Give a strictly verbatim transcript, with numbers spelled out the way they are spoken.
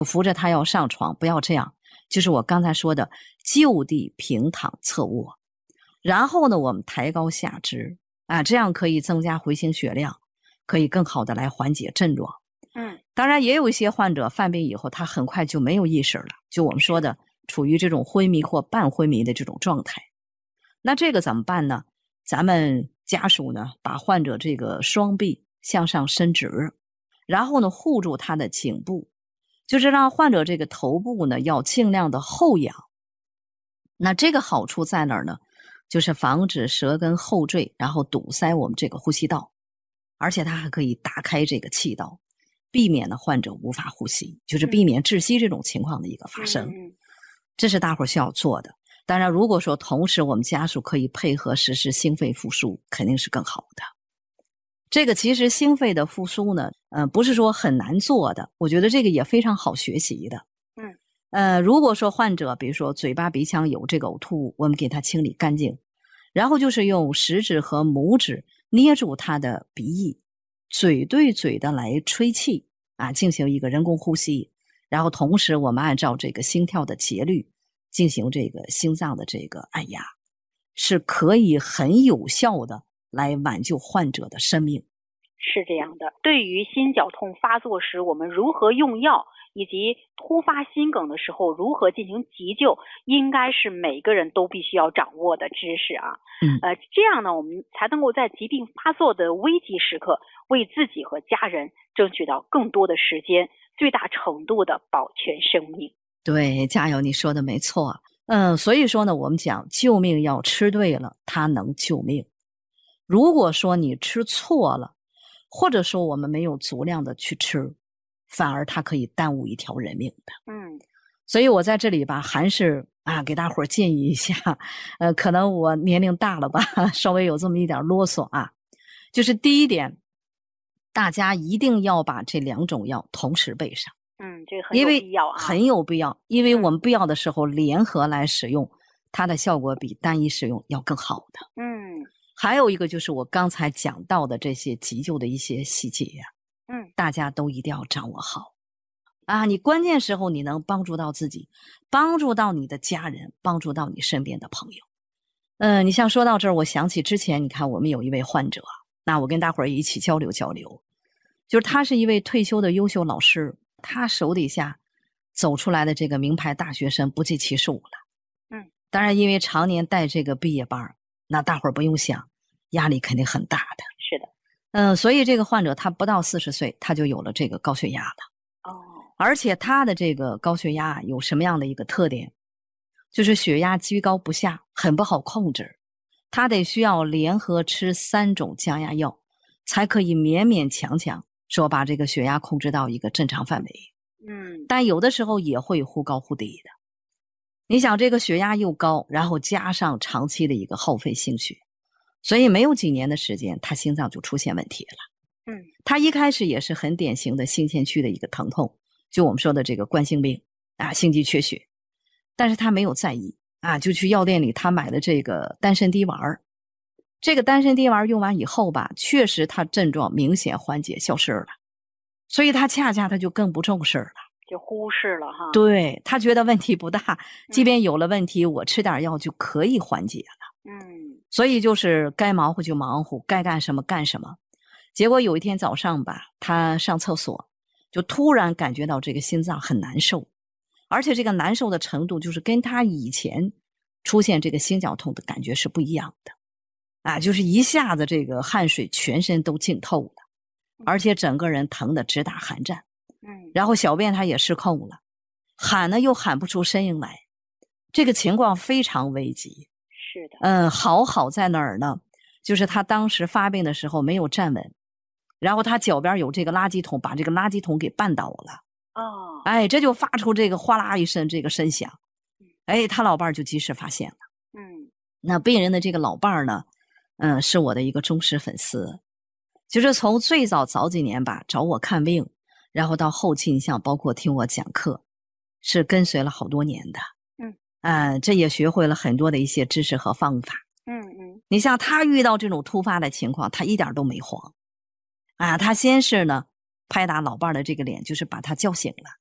扶着他要上床，不要这样，就是我刚才说的就地平躺侧卧，然后呢我们抬高下肢啊，这样可以增加回行血量，可以更好的来缓解症状。 嗯， 当然也有一些患者犯病以后他很快就没有意识了，就我们说的处于这种昏迷或半昏迷的这种状态。那这个怎么办呢？咱们家属呢把患者这个双臂向上伸直，然后呢护住他的颈部，就是让患者这个头部呢要尽量的后仰。那这个好处在哪儿呢？就是防止舌根后坠，然后堵塞我们这个呼吸道，而且它还可以打开这个气道，避免呢患者无法呼吸，就是避免窒息这种情况的一个发生。 嗯， 这是大伙儿需要做的。当然如果说同时我们家属可以配合实施心肺复苏，肯定是更好的。这个其实心肺的复苏呢，呃，不是说很难做的，我觉得这个也非常好学习的。 嗯， 呃，如果说患者比如说嘴巴鼻腔有这个呕吐物，我们给他清理干净，然后就是用食指和拇指捏住他的鼻翼，嘴对嘴的来吹气啊，进行一个人工呼吸，然后同时我们按照这个心跳的节律进行这个心脏的这个按压，是可以很有效的来挽救患者的生命。 是这样的。对于心绞痛发作时我们如何用药，以及突发心梗的时候如何进行急救，应该是每个人都必须要掌握的知识啊。 嗯， 呃，这样呢，我们才能够在疾病发作的危急时刻，为自己和家人争取到更多的时间，最大程度的保全生命。 对，加油，你说的没错。嗯，所以说呢，我们讲救命药吃对了，它能救命。如果说你吃错了，或者说我们没有足量的去吃，反而它可以耽误一条人命的。 嗯， 所以我在这里吧，还是啊给大伙儿建议一下，呃，可能我年龄大了吧，稍微有这么一点啰嗦啊。就是第一点，大家一定要把这两种药同时备上。 嗯，这个很有必要啊， 很有必要，因为我们必要的时候联合来使用，嗯、它的效果比单一使用要更好的。 嗯， 还有一个就是我刚才讲到的这些急救的一些细节呀、 啊，嗯， 大家都一定要掌握好啊！你关键时候你能帮助到自己，帮助到你的家人，帮助到你身边的朋友。嗯、呃，你像说到这儿，我想起之前你看我们有一位患者，那我跟大伙儿一起交流交流，就是他是一位退休的优秀老师。他手底下走出来的这个名牌大学生不计其数了。 嗯， 当然因为常年带这个毕业班，那大伙儿不用想，压力肯定很大的。 是的。 嗯，所以这个患者他不到四十岁，他就有了这个高血压了。 哦。 而且他的这个高血压有什么样的一个特点？就是血压居高不下，很不好控制。他得需要联合吃三种降压药，才可以勉勉强强说把这个血压控制到一个正常范围。 嗯， 但有的时候也会忽高忽低的。你想这个血压又高，然后加上长期的一个耗费心血，所以没有几年的时间他心脏就出现问题了。 嗯， 他一开始也是很典型的心前区的一个疼痛，就我们说的这个冠心病啊，心肌缺血，但是他没有在意啊，就去药店里他买了这个丹参滴丸。这个丹参滴丸用完以后吧，确实他症状明显缓解消失了，所以他恰恰他就更不重视了， 就忽视了哈。 对，他觉得问题不大，即便有了问题，我吃点药就可以缓解了。 嗯， 所以就是该忙活就忙活，该干什么干什么。结果有一天早上吧，他上厕所就突然感觉到这个心脏很难受，而且这个难受的程度就是跟他以前出现这个心绞痛的感觉是不一样的啊，就是一下子这个汗水全身都浸透了，而且整个人疼得直打寒战。 嗯， 然后小便他也失控了，喊呢又喊不出声音来，这个情况非常危急。 是的。 嗯，好好在哪儿呢？就是他当时发病的时候没有站稳，然后他脚边有这个垃圾桶，把这个垃圾桶给绊倒了。 哦。 哎，这就发出这个哗啦一声这个声响。哎，他老伴儿就及时发现了。 嗯， 那病人的这个老伴儿呢，嗯，是我的一个忠实粉丝，就是从最早早几年吧找我看病，然后到后期你像包括听我讲课，是跟随了好多年的。 嗯， 呃，这也学会了很多的一些知识和方法。 嗯嗯， 你像他遇到这种突发的情况，他一点都没慌啊，他先是呢拍打老伴儿的这个脸，就是把他叫醒了，